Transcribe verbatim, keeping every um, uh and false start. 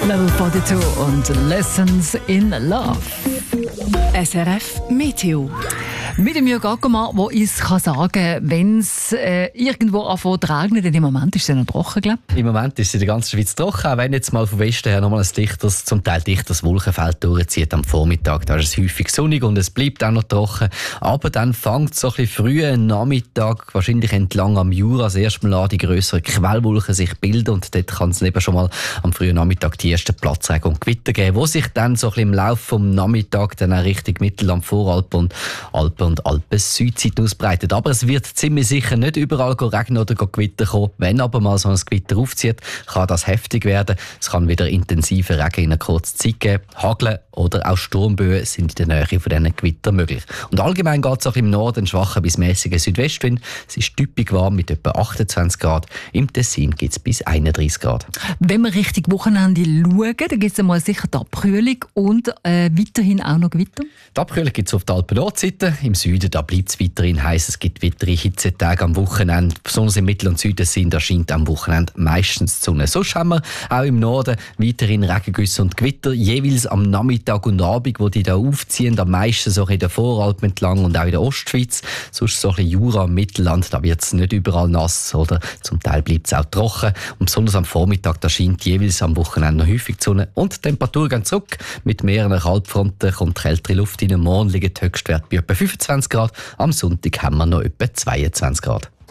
Level zweiundvierzig und Lessons in Love. S R F Meteo. Mit dem Jörg Ackermann, der uns kann sagen, wenn es äh, irgendwo anfängt zu regnen, denn im Moment ist es noch trocken, glaube ich. Im Moment ist es in der ganzen Schweiz trocken, auch wenn jetzt mal vom Westen her nochmal ein dichteres, zum Teil dichteres Wolkenfeld durchzieht am Vormittag. Da ist es häufig sonnig und es bleibt auch noch trocken. Aber dann fängt so ein bisschen früh am Nachmittag, wahrscheinlich entlang am Jura, das erste Mal an, die grösseren Quellwolken sich bilden. Und dort kann es eben schon mal am frühen Nachmittag die ersten Platzregen und Gewitter geben, die sich dann so ein bisschen im Laufe des Nachmittags dann auch Richtung Mittelland, Voralpen und Alpen und Alpen-Südseite ausbreitet. Aber es wird ziemlich sicher nicht überall regnen oder Gewitter kommen. Wenn aber mal so ein Gewitter aufzieht, kann das heftig werden. Es kann wieder intensive Regen in einer kurzen Zeit geben. Hagel oder auch Sturmböen sind in der Nähe von diesen Gewittern möglich. Und allgemein geht es auch im Norden einen schwachen bis mäßigen Südwestwind. Es ist typisch warm mit etwa achtundzwanzig Grad. Im Tessin gibt es bis einunddreißig Grad. Wenn wir Richtung Wochenende schauen, dann gibt es mal sicher die Abkühlung und äh, weiterhin auch noch Gewitter. Die Abkühlung gibt es auf der Alpen-Nordseite. Im Süden da bleibt es weiterhin heiß. Es gibt weitere Hitzetage am Wochenende. Besonders im Mittel- und Süden da scheint am Wochenende meistens die Sonne. Sonst haben wir auch im Norden weiterhin Regengüsse und Gewitter. Jeweils am Nachmittag und Abend, wo die da aufziehen. Am meisten so in der Voralpen entlang und auch in der Ostschweiz. Sonst so ein bisschen Jura im Mittelland. Da wird es nicht überall nass oder zum Teil bleibt es auch trocken. Und besonders am Vormittag da scheint jeweils am Wochenende noch häufig die Sonne. Und die Temperaturen gehen zurück. Mit mehreren Kaltfronten kommt kältere Luft in. Morgen liegen die Höchstwerte bei etwa fünfundzwanzig Grad. Am Sonntag haben wir noch etwa zweiundzwanzig Grad.